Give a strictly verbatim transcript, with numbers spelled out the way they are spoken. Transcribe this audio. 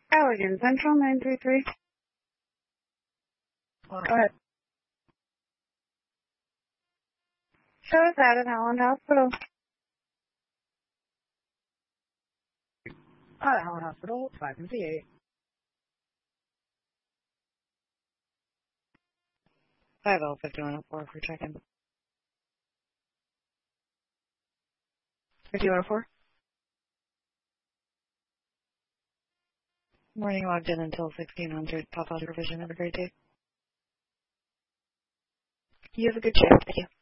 Allegan Central nine three three. Go ahead. Show us out at Holland Hospital. Uh, Holland Hospital, five fifty-eight. five oh fifty-one oh four for check-in. fifty-one oh four? Morning logged in until sixteen hundred. Pop out supervision. Have a great day. You have a good shift. Thank you.